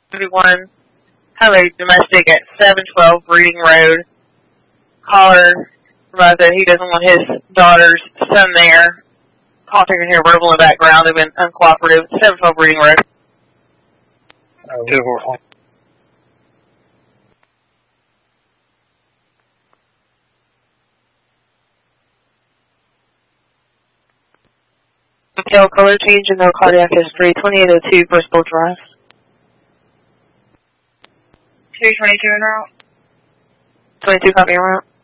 31, highway domestic at 712 Breeding Road. Caller realized that he doesn't want his daughter's son there. Call taker here, verbal in the background. They've been uncooperative. 712 Breeding Road. Detail color change and no cardiac history. 2802 Bristol Drive. 222 en route. 22 copy en route.